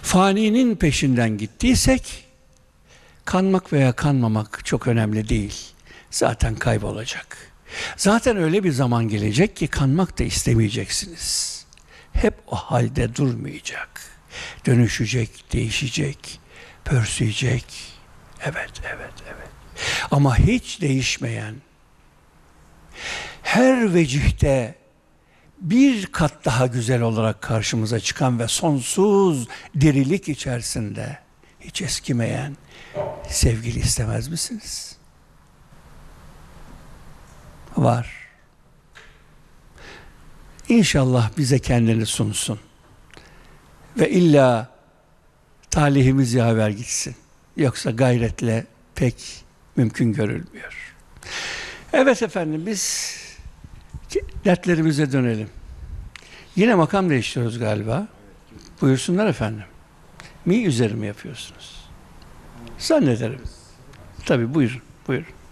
faninin peşinden gittiysek, kanmak veya kanmamak çok önemli değil. Zaten kaybolacak. Zaten öyle bir zaman gelecek ki kanmak da istemeyeceksiniz. Hep o halde durmayacak. Dönüşecek, değişecek, pörsüyecek. Evet, evet, evet. Ama hiç değişmeyen, her vecihte bir kat daha güzel olarak karşımıza çıkan ve sonsuz dirilik içerisinde hiç eskimeyen sevgili istemez misiniz? Var. İnşallah bize kendini sunsun. Ve illa talihimiz yaver gitsin. Yoksa gayretle pek mümkün görülmüyor. Evet efendim, biz dertlerimize dönelim. Yine makam değiştiriyoruz galiba. Buyursunlar efendim. Mi üzeri mi yapıyorsunuz? Zannederim. Tabii, buyurun, buyurun.